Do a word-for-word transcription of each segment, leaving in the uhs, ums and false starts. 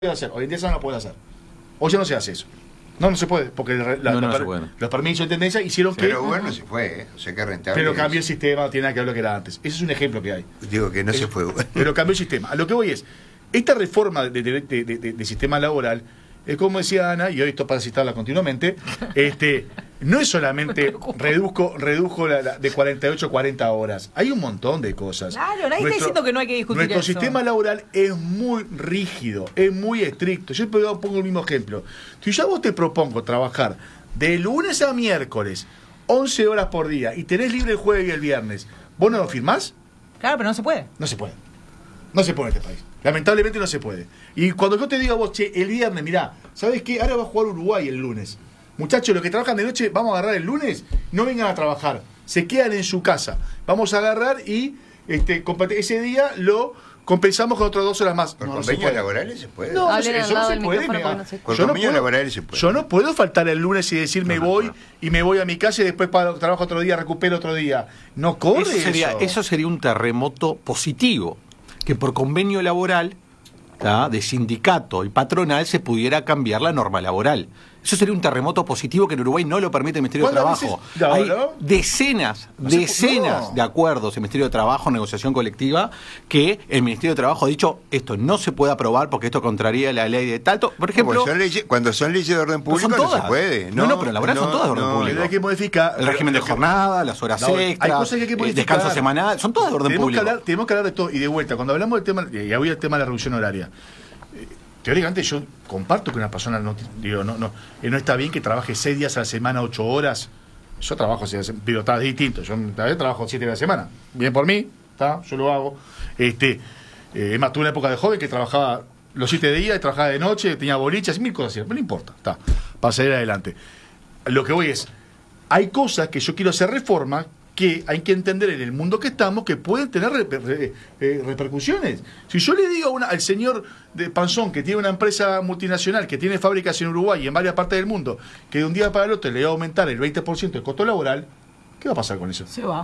hacer. Hoy en día eso no lo puede hacer. Hoy ya no se hace eso. No, no se puede, porque la, no, no la, se puede. los permisos de tendencia hicieron pero que... Pero bueno, se fue, ¿eh? O sea que rentable. Pero cambió el sistema, no tiene nada que ver lo que era antes. Ese es un ejemplo que hay. Digo que no es, se fue. Pero cambió el sistema. A lo que voy es, esta reforma de, de, de, de, de, de sistema laboral, es como decía Ana, y hoy esto para citarla continuamente, este no es solamente reduzco, redujo la, la, de cuarenta y ocho a cuarenta horas. Hay un montón de cosas. Claro, nadie nuestro, está diciendo que no hay que discutir Nuestro eso. sistema laboral es muy rígido, es muy estricto. Yo pongo el mismo ejemplo. Si yo a vos te propongo trabajar de lunes a miércoles, once horas por día, y tenés libre el jueves y el viernes, ¿vos no lo firmás? Claro, pero no se puede. No se puede. No se puede en este país. Lamentablemente no se puede. Y cuando yo te digo a vos, che, el viernes, mirá, ¿sabes qué? Ahora va a jugar Uruguay el lunes. Muchachos, los que trabajan de noche, vamos a agarrar el lunes, no vengan a trabajar. Se quedan en su casa. Vamos a agarrar y este, ese día lo compensamos con otras dos horas más. ¿Por no, convenios no laborales se puede? No, Hablen eso no se puede. No se... Por Yo no convenios puedo, laborales se puede. Yo no puedo faltar el lunes y decir me no, no, voy no. y me voy a mi casa y después para, trabajo otro día, recupero otro día. No corre eso. Sería, eso. eso sería un terremoto positivo, que por convenio laboral, ¿tá?, de sindicato y patronal se pudiera cambiar la norma laboral. Eso sería un terremoto positivo que en Uruguay no lo permite el Ministerio de Trabajo. Veces, no, Hay ¿no? decenas, no decenas no. de acuerdos en el Ministerio de Trabajo, negociación colectiva, que el Ministerio de Trabajo ha dicho esto no se puede aprobar porque esto contraría la ley de tanto. Por ejemplo, cuando son leyes, cuando son leyes de orden público no, no se puede. No, no, pero laboral no, son todas de orden no, público. Hay que modificar el régimen de jornada, las horas no, extras, hay cosas que hay que el modificar. descanso semanal, son todas de orden tenemos público. Que hablar, tenemos que hablar de todo. Y de vuelta, cuando hablamos del tema, y hoy el tema de la reducción horaria, teóricamente yo comparto que una persona no, digo, no, no, no está bien que trabaje seis días a la semana, ocho horas. Yo trabajo, pero está distinto. Yo también trabajo siete días a la semana. Bien por mí, está, yo lo hago. Este, eh, es más, tuve una época de joven que trabajaba los siete días, trabajaba de noche, tenía bolichas, mil cosas así. Pero no importa, está, para salir adelante. Lo que voy es, hay cosas que yo quiero hacer reforma que hay que entender en el mundo que estamos que pueden tener reper, re, eh, repercusiones. Si yo le digo a una, al señor de Panzón, que tiene una empresa multinacional, que tiene fábricas en Uruguay y en varias partes del mundo, que de un día para el otro le va a aumentar el veinte por ciento el costo laboral, ¿qué va a pasar con eso? Se va.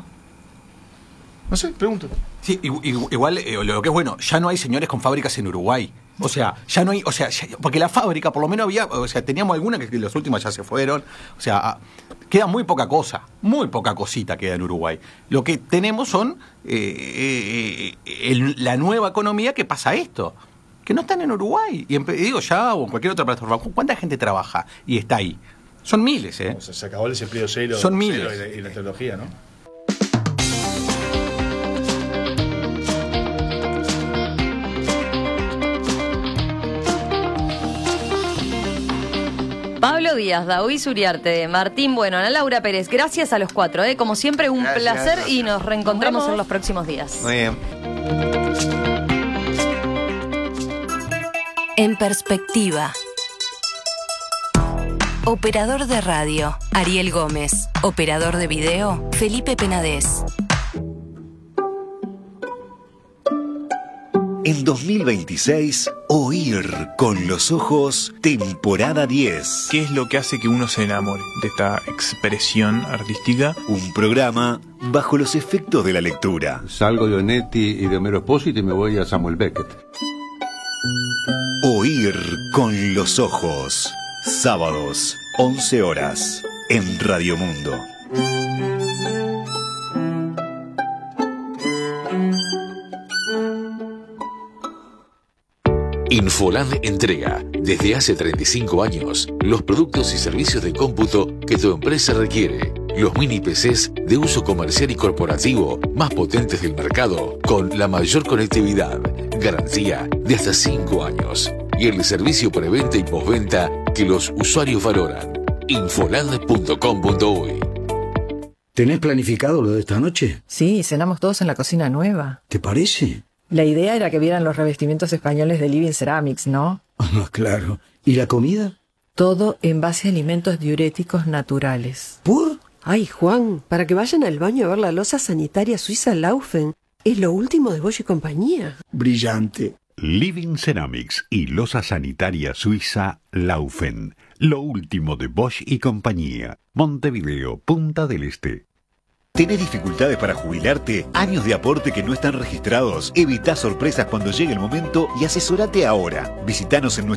No sé, pregunto. Sí, igual eh, lo que es bueno, ya no hay señores con fábricas en Uruguay. O sea, ya no hay, o sea, ya, porque la fábrica por lo menos había, o sea, teníamos algunas que, que las últimas ya se fueron. O sea, queda muy poca cosa, muy poca cosita queda en Uruguay. Lo que tenemos son eh, eh, el, la nueva economía que pasa esto, que no están en Uruguay. Y en, digo ya, o en cualquier otra plataforma, ¿cuánta gente trabaja y está ahí? Son miles, ¿eh? O sea, se acabó el desempleo cero, Son miles. Cero y, la, y la tecnología, ¿no? Pablo Díaz, David Suriarte, Martín Bueno, Ana Laura Pérez, gracias a los cuatro, ¿eh? Como siempre, un Gracias, placer gracias. y nos reencontramos Nos vemos. en los próximos días. Muy bien. En perspectiva. Operador de radio, Ariel Gómez. Operador de video, Felipe Penadez. En dos mil veintiséis, Oír con los ojos, temporada diez. ¿Qué es lo que hace que uno se enamore de esta expresión artística? Un programa bajo los efectos de la lectura. Salgo de Onetti y de Homero Espósito y me voy a Samuel Beckett. Oír con los ojos. Sábados, once horas, en Radio Mundo. Infoland entrega, desde hace treinta y cinco años, los productos y servicios de cómputo que tu empresa requiere. Los mini P Cs de uso comercial y corporativo más potentes del mercado, con la mayor conectividad, garantía de hasta cinco años y el servicio preventa y postventa que los usuarios valoran. Infoland punto com punto uy. ¿Tenés planificado lo de esta noche? Sí, cenamos todos en la cocina nueva. ¿Te parece? La idea era que vieran los revestimientos españoles de Living Ceramics, ¿no? Ah, claro. ¿Y la comida? Todo en base a alimentos diuréticos naturales. ¿Por? Ay, Juan, para que vayan al baño a ver la loza sanitaria suiza Laufen. Es lo último de Bosch y compañía. Brillante. Living Ceramics y loza sanitaria suiza Laufen. Lo último de Bosch y compañía. Montevideo, Punta del Este. ¿Tenés dificultades para jubilarte? ¿Años de aporte que no están registrados? Evitá sorpresas cuando llegue el momento y asesorate ahora. Visitanos en nuestra